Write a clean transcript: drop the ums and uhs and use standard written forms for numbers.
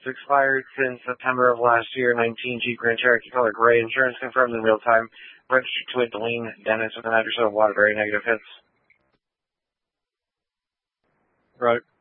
It's expired since September of last year. 19 Jeep Grand Cherokee color gray. Insurance confirmed in real time. Registered to it, Deline Dennis with an address of Waterbury, negative hits. Right.